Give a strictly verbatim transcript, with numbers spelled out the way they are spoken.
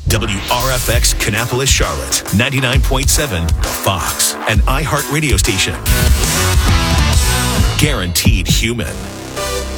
W R F X Kannapolis, Charlotte, ninety-nine point seven Fox, an iHeart radio station. Guaranteed human.